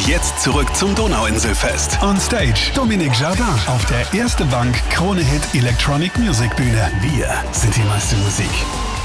Jetzt zurück zum Donauinselfest. On Stage Dominique Jardin auf der Erste Bank Krone Hit Electronic Music Bühne. Wir sind die meiste Musik.